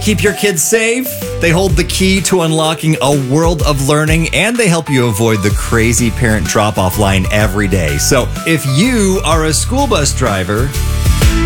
keep your kids safe. They hold the key to unlocking a world of learning, and they help you avoid the crazy parent drop-off line every day. So if you are a school bus driver,